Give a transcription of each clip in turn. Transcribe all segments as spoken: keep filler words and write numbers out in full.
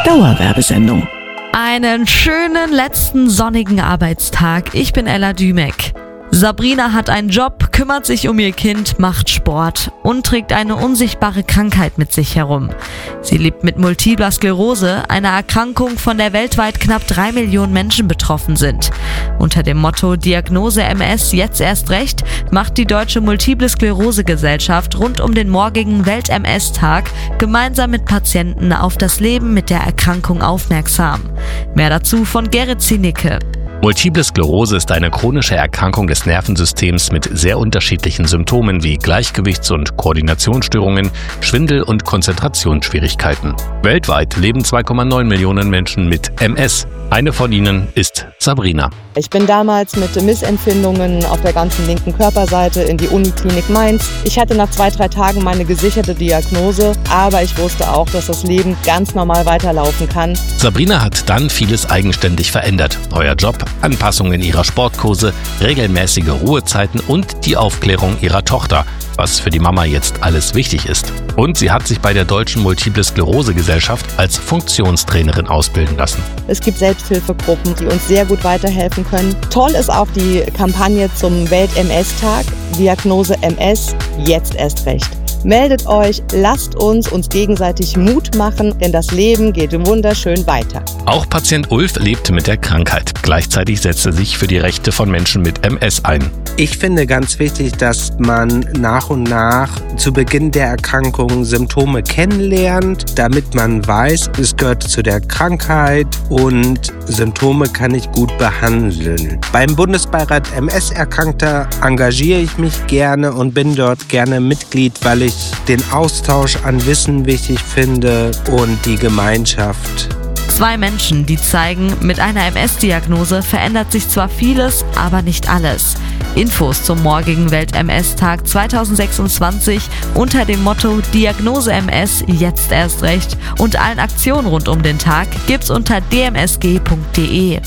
Dauerwerbesendung. Einen schönen letzten sonnigen Arbeitstag. Ich bin Ella Dümek. Sabrina hat einen Job, kümmert sich um ihr Kind, macht Sport und trägt eine unsichtbare Krankheit mit sich herum. Sie lebt mit Multipler Sklerose, einer Erkrankung, von der weltweit knapp drei Millionen Menschen betroffen sind. Unter dem Motto Diagnose M S jetzt erst recht macht die Deutsche Multiple Sklerose Gesellschaft rund um den morgigen Welt-M S-Tag gemeinsam mit Patienten auf das Leben mit der Erkrankung aufmerksam. Mehr dazu von Gerrit Zienicke. Multiple Sklerose ist eine chronische Erkrankung des Nervensystems mit sehr unterschiedlichen Symptomen wie Gleichgewichts- und Koordinationsstörungen, Schwindel und Konzentrationsschwierigkeiten. Weltweit leben zwei Komma neun Millionen Menschen mit M S. Eine von ihnen ist Sabrina. Ich bin damals mit Missempfindungen auf der ganzen linken Körperseite in die Uniklinik Mainz. Ich hatte nach zwei, drei Tagen meine gesicherte Diagnose, aber ich wusste auch, dass das Leben ganz normal weiterlaufen kann. Sabrina hat dann vieles eigenständig verändert. Neuer Job, Anpassungen ihrer Sportkurse, regelmäßige Ruhezeiten und die Aufklärung ihrer Tochter, was für die Mama jetzt alles wichtig ist. Und sie hat sich bei der Deutschen Multiple Sklerose Gesellschaft als Funktionstrainerin ausbilden lassen. Es gibt Selbsthilfegruppen, die uns sehr gut weiterhelfen können. Toll ist auch die Kampagne zum Welt-M S-Tag, Diagnose M S, jetzt erst recht. Meldet euch, lasst uns uns gegenseitig Mut machen, denn das Leben geht wunderschön weiter. Auch Patient Ulf lebt mit der Krankheit. Gleichzeitig setzt er sich für die Rechte von Menschen mit M S ein. Ich finde ganz wichtig, dass man nach und nach zu Beginn der Erkrankung Symptome kennenlernt, damit man weiß, es gehört zu der Krankheit und Symptome kann ich gut behandeln. Beim Bundesbeirat M S-Erkrankter engagiere ich mich gerne und bin dort gerne Mitglied, weil ich den Austausch an Wissen wichtig finde und die Gemeinschaft. Zwei Menschen, die zeigen, mit einer M S-Diagnose verändert sich zwar vieles, aber nicht alles. Infos zum morgigen Welt-M S-Tag zweitausendsechsundzwanzig unter dem Motto Diagnose M S jetzt erst recht und allen Aktionen rund um den Tag gibt's unter d m s g punkt d e.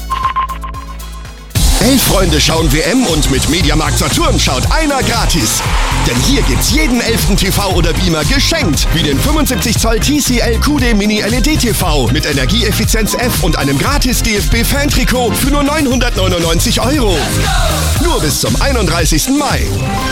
Elf Freunde schauen W M und mit Mediamarkt Saturn schaut einer gratis. Denn hier gibt's jeden elften T V oder Beamer geschenkt. Wie den fünfundsiebzig Zoll T C L Q D Mini L E D T V mit Energieeffizienz F und einem gratis D F B-Fan-Trikot für nur neunhundertneunundneunzig Euro. Nur bis zum einunddreißigsten Mai.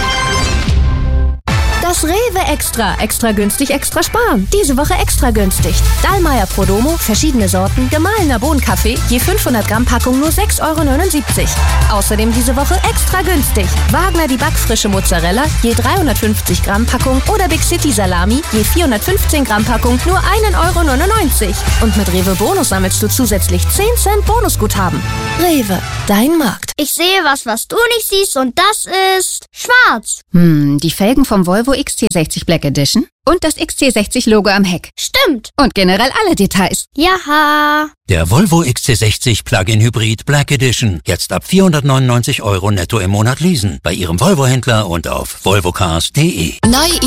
Das Rewe Extra. Extra günstig, extra sparen. Diese Woche extra günstig. Dallmayr Prodomo, verschiedene Sorten, gemahlener Bohnenkaffee, je fünfhundert Gramm Packung nur sechs Euro neunundsiebzig. Außerdem diese Woche extra günstig. Wagner die backfrische Mozzarella, je dreihundertfünfzig Gramm Packung oder Big City Salami, je vierhundertfünfzehn Gramm Packung nur ein Euro neunundneunzig. Und mit Rewe Bonus sammelst du zusätzlich zehn Cent Bonusguthaben. Rewe, dein Markt. Ich sehe was, was du nicht siehst und das ist schwarz. Hm, die Felgen vom Volvo X C sechzig Black Edition und das X C sechzig Logo am Heck. Stimmt. Und generell alle Details. Jaha. Der Volvo X C sechzig Plug-in Hybrid Black Edition. Jetzt ab vierhundertneunundneunzig Euro netto im Monat leasen. Bei Ihrem Volvo-Händler und auf volvocars punkt de. Neue